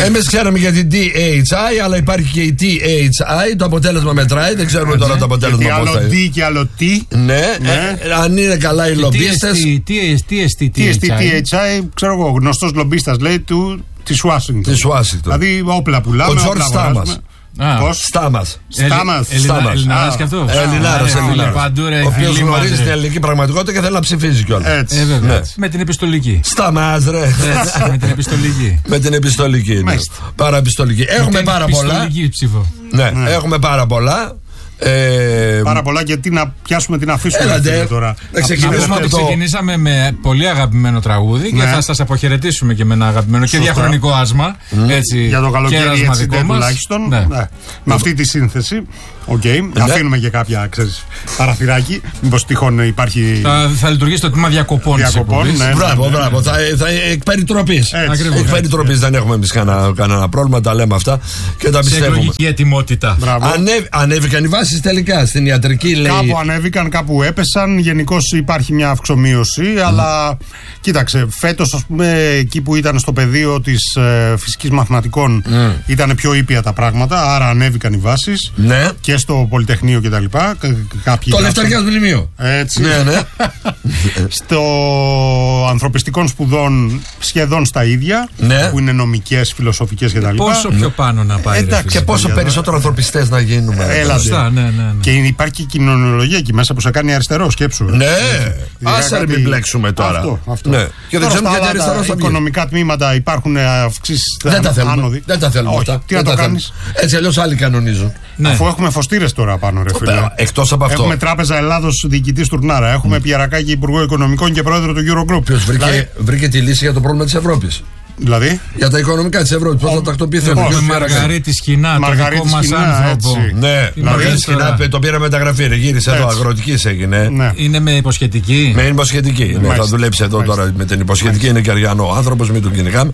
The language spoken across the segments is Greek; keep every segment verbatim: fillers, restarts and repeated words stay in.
Εμείς ξέραμε για την τι έιτς άι, αλλά υπάρχει και η τι έιτς άι. Το αποτέλεσμα μετράει. Δεν ξέρουμε τώρα το αποτέλεσμα πώς θα είναι. Άλλο D και άλλο T. Ναι, αν είναι καλά οι λομπίστες. τι έιτς άι, ξέρω εγώ, γνωστός λομπίστας λέει του. Τη Ουάσιγκτον. Δηλαδή όπλα πουλάμε. Ο Τζορτζ Στάμας. Πώς? Στάμας. Στάμας. Ελληνάρας κι αυτό. Ελληνάρας. Ο οποίος γνωρίζει την ελληνική πραγματικότητα και θέλει να ψηφίζει κιόλας. Έτσι. Με την επιστολική. Στάμας, ρε. Με την επιστολική. Με την επιστολική. Παραεπιστολική. Έχουμε πάρα πολλά. Ναι, έχουμε πάρα πολλά. Ε, Πάρα πολλά και τι να πιάσουμε, τι να αφήσουμε. Έλατε, τώρα. Να ξεκινήσουμε ότι ξεκινήσαμε με πολύ αγαπημένο τραγούδι, ναι, και θα σας αποχαιρετήσουμε και με ένα αγαπημένο. Σωστά. Και διαχρονικό άσμα. Mm. Έτσι, για το καλοκαίρι έτσι, τουλάχιστον. Ναι. Ναι. Με αυτή τη σύνθεση. Οκ, okay. Ναι. Αφήνουμε και κάποια, ξέρεις, παραθυράκι. Μήπως τυχόν υπάρχει. Θα, θα λειτουργήσει το τμήμα διακοπών. Διακοπών, ναι. Μπράβο, μπράβο. Θα, θα εκ περιτροπής. Εκ περιτροπής δεν έχουμε εμείς κανένα, κανένα πρόβλημα. Τα λέμε αυτά και τα πιστεύουμε. Σε εκλογική ετοιμότητα. Ανέβ, ανέβηκαν οι βάσεις τελικά στην ιατρική, λέει. Κάπου ανέβηκαν, κάπου έπεσαν. Γενικώς υπάρχει μια αυξομοίωση. Mm. Αλλά κοίταξε, φέτος, ας πούμε, εκεί που ήταν στο πεδίο της ε, φυσικής μαθηματικών, mm. ήταν πιο ήπια τα πράγματα. Άρα ανέβηκαν οι βάσεις. Ναι. Και στο Πολυτεχνείο και τα λοιπά. Το Λευταριάς Μνημείο. Έτσι. Ναι, ναι. Στο ανθρωπιστικών σπουδών σχεδόν στα ίδια. Ναι. Που είναι νομικές, φιλοσοφικές και τα λοιπά. Πόσο πιο πάνω να πάει. Εντάξει, και πόσο περισσότερο ανθρωπιστές να γίνουμε. Έλα, ναι, ναι, ναι. Και υπάρχει και κοινωνιολογία εκεί μέσα που σε κάνει αριστερό, σκέψου. Ναι. Άσε να μην μπλέξουμε τώρα. Αυτό, αυτό. Ναι. Και δεν ξέρουμε γιατί αριστερό θα βγει. Οικονομικά τμήματα υπάρχουν αυξήσεις. Δεν τα θέλουμε. Δεν τα θέλουμε αυτά. Τι να το κάνεις. Έτσι αλλιώς άλλοι κανονίζουν. Αφού έχουμε φωστήρες τώρα πάνω, ρε φίλε. Εκτός από αυτό. Έχουμε Τράπεζα Ελλάδος διοικητής Τουρνάρα. Έχουμε mm. Πιερακάκη Υπουργό Οικονομικών και πρόεδρο του Eurogroup. Ποιος βρήκε, δηλαδή... βρήκε τη λύση για το πρόβλημα της Ευρώπης. Δηλαδή. Για τα οικονομικά της Ευρώπης. Πώς θα τακτοποιηθούν. Με Μαργαρίτη Σκηνά, το δικό μας άνθρωπο. Ναι, Μαργαρίτη Σκηνά το πήρα μεταγραφή. Γύρισε εδώ, αγροτικής έγινε. Είναι με υποσχετική. Με υποσχετική. Θα δουλέψει εδώ τώρα με την υποσχετική. Είναι και αριανό άνθρωπος, μην τον κυνηγάμε.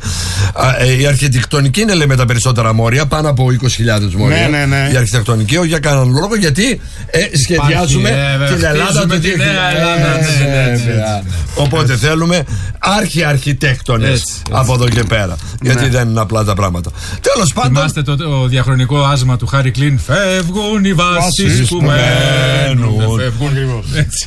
Η αρχιτεκτονική είναι, λέει, με τα περισσότερα μόρια, πάνω από είκοσι χιλιάδες μόρια. Η αρχιτεκτονική, όχι για κανέναν λόγο, γιατί σχεδιάζουμε την Ελλάδα του δύο χιλιάδες. Οπότε θέλουμε αρχιαρχιτέκτονες από εδώ και πέρα. Ναι. Γιατί δεν είναι απλά τα πράγματα. Τέλος πάντων. Θυμάστε το, το διαχρονικό άσμα του Χάρη Κλίν. Φεύγουν οι βάσεις που μένουν. Φεύγουν. Έτσι.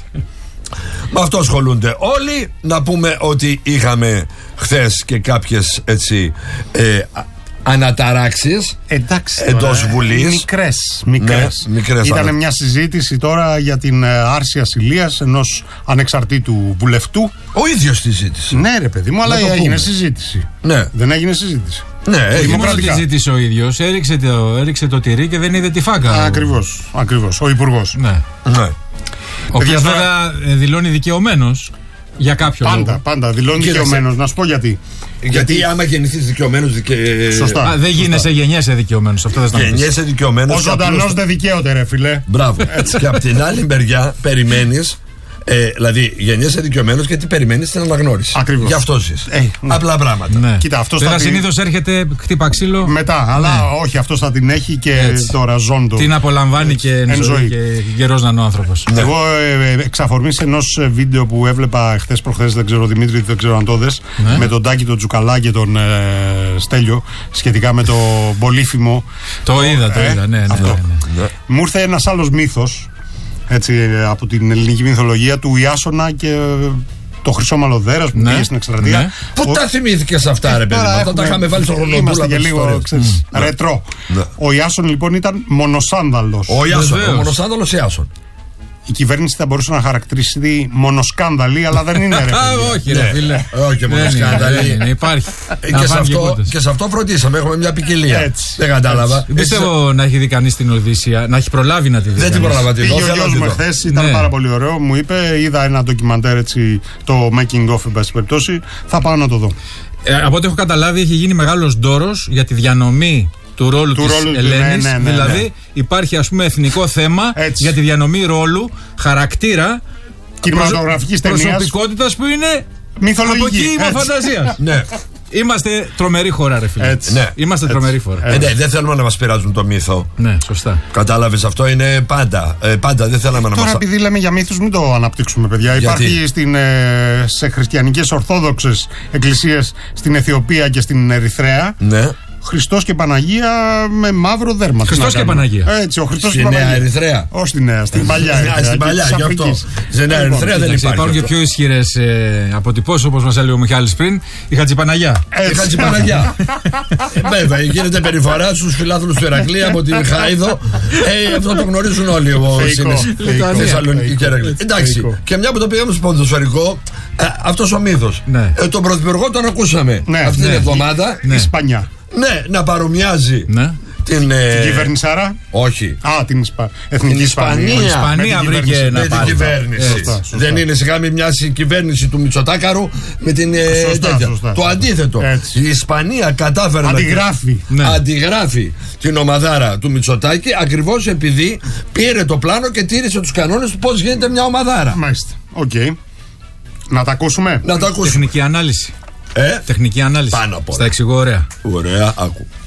Με αυτό ασχολούνται όλοι. Να πούμε ότι είχαμε χθες και κάποιες έτσι ε, αναταράξεις εντός Βουλής. Μικρές. Μικρές. Ναι, μικρές. Ήταν ανα... μια συζήτηση τώρα για την άρση ασυλίας ενός ανεξαρτήτου βουλευτού. Ο ίδιος τη ζήτησε. Ναι, ρε παιδί μου, αλλά έγινε συζήτηση. Ναι. Δεν έγινε συζήτηση. Ναι, όχι μόνο τη ζήτησε ο ίδιος, έριξε το, έριξε το τυρί και δεν είδε τη φάκα. Ακριβώς, ακριβώς. Ο υπουργός. Ναι. Ναι. Ο οποίος βέβαια δηλώνει δικαιωμένος για κάποιο πάντα, λόγο. Πάντα, πάντα. Δηλώνει δικαιωμένος. Να σου πω γιατί. Γιατί, γιατί άμα γεννηθείς δικαιωμένος. Δικαι... Σωστά. Α, δεν γίνεσαι, γεννιέσαι δικαιωμένος. Αυτό δεν θα γεννιέσαι δικαιωμένος. Ο ζωντανός δεν δικαίωται, ρε φιλέ. Μπράβο. Έτσι. Και από την άλλη μεριά περιμένεις. Ε, δηλαδή, γεννιέσαι δικαιωμένος γιατί περιμένεις την αναγνώριση. Ακριβώς. Γι' αυτό ζεις. Ε, ναι. Απλά πράγματα. Ναι. Κοίτα, αυτός Βέβαια, θα συνήθως την... έρχεται χτύπα ξύλο. Μετά, αλλά ναι. όχι, αυτός θα την έχει και έτσι. Τώρα ζώντο. Την απολαμβάνει έτσι. Και εν ζωή και γερός να είναι ο άνθρωπος. Ναι. Εγώ ε, εξ αφορμής ενός βίντεο που έβλεπα χθες προχθές, δεν ξέρω Δημήτρη, δεν ξέρω αν το δες, ναι. με τον Τάκη, τον Τζουκαλά και τον ε, Στέλιο, σχετικά με το πολύφημο. Το είδα, το είδα, ναι, ναι, ναι, ναι. Μου ήρθε ένας άλλος μύθος. Έτσι, από την ελληνική μυθολογία του Ιάσονα και το Χρυσό Μαλλοδέρας που ναι, πήγε στην εκστρατεία. Ναι. Πού ο... τα θυμήθηκες αυτά, ρε παιδί μου? Όταν τα είχαμε βάλει στο χρονοτούλα. Είμαστε και λίγο ξέρεις, mm. ρετρό. Ναι. Ο Ιάσον λοιπόν ήταν μονοσάνδαλος. Ο Ιάσον, ο μονοσάνδαλος Ιάσον. Η κυβέρνηση θα μπορούσε να χαρακτηρίσει μονοσκάνδαλη, αλλά δεν είναι, ρε παιδί. Όχι, ρε φίλε. Όχι, μονοσκάνδαλη. Υπάρχει. Και σε αυτό φροντίσαμε. Έχουμε μια ποικιλία. Δεν κατάλαβα. Δεν πιστεύω να έχει δει κανείς την Οδύσσεια, να έχει προλάβει να τη δει. Δεν την προλάβα. Πήγε ο γιος μου χθες, ήταν πάρα πολύ ωραίο. Μου είπε, είδα ένα ντοκιμαντέρ έτσι, το making of, εν πάση περιπτώσει. Θα πάω να το δω. Από ό,τι έχω καταλάβει, έχει γίνει μεγάλος ντόρος για τη διανομή του ρόλου του της ρόλου, Ελένης, ναι, ναι, ναι, δηλαδή ναι. υπάρχει ας πούμε εθνικό θέμα έτσι. Για τη διανομή ρόλου, χαρακτήρα, κινηματογραφικής ταινίας, προσωπικότητας που είναι μυθολογική, από κύμα φαντασίας. Ναι. Είμαστε τρομερή χώρα, ρε φίλε. Ναι. Είμαστε έτσι. τρομερή χώρα. Ε, ναι, δεν θέλουμε να μας πειράζουν το μύθο. Ναι, σωστά. Κατάλαβες, αυτό είναι πάντα. Ε, πάντα δεν θέλαμε να τώρα, μας. Τώρα, επειδή λέμε για μύθους, μην το αναπτύξουμε, παιδιά. Γιατί? Υπάρχει στην, ε, σε χριστιανικές ορθόδοξες εκκλησίες στην Αιθιοπία και στην Ερυθρέα. Ναι. Χριστός και Παναγία με μαύρο δέρμα. Χριστός και Παναγία. Έτσι, ο Χριστός και Παναγία. Στη Νέα Ερυθρέα. Όχι στη Νέα, στην παλιά Ερυθρέα. Στην παλιά, γι' αυτό. Στην Νέα Ερυθρέα δεν υπάρχει. Υπάρχουν και πιο ισχυρές ε, αποτυπώσεις, όπως μας έλεγε ο Μιχάλης πριν. Η Χατζηπαναγιά. Η Χατζηπαναγιά. Βέβαια, γίνεται περιφορά στους φιλάθλους του Ηρακλή από τη Χάιδο. Ε, αυτό το γνωρίζουν όλοι οι Θεσσαλονίκοι και Ηρακλή. Εντάξει, και μια που το πήγαμε στο ποδοσφαιρικό, αυτός ο μύθος. Τον πρωθυπουργό τον ακούσαμε αυτή την εβδομάδα. Ισπανιά. Ναι, να παρομοιάζει. Την, ε... την κυβέρνηση άρα. Όχι. Α, την Ισπα... Εθνική την Ισπανία. Η Ισπανία βρήκε να πάρει. Με την κυβέρνηση. Σωστά, σωστά. Δεν είναι σιγά με μοιάζει η κυβέρνηση του Μητσοτάκαρου με την σωστά, τέτοια. Σωστά, το σωστά. αντίθετο. Έτσι. Η Ισπανία κατάφερε αντιγράφει. να ναι. αντιγράφει την ομαδάρα του Μητσοτάκη ακριβώς επειδή πήρε το πλάνο και τήρησε τους κανόνες του πώς γίνεται μια ομαδάρα. Μάλιστα. Οκ. Okay. Να τα ακούσουμε. Να τα ακούσουμε. Τεχνική ανάλυση. Ε? Τεχνική ανάλυση. Πάνω από στα εξηγώ ωραία. Ωραία, άκου.